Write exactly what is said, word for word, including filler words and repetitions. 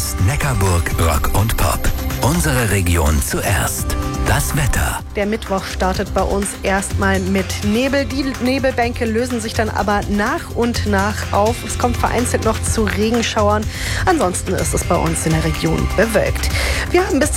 uns Neckarburg Rock und Pop. Unsere Region zuerst. Das Wetter. Der Mittwoch startet bei uns erstmal mit Nebel. Die Nebelbänke lösen sich dann aber nach und nach auf. Es kommt vereinzelt noch zu Regenschauern. Ansonsten ist es bei uns in der Region bewölkt. Wir haben bis